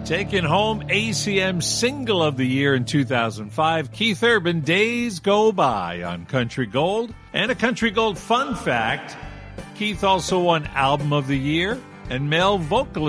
Taking home ACM Single of the Year in 2005, Keith Urban, Days Go By on Country Gold. And a Country Gold fun fact, Keith also won Album of the Year and Male Vocalist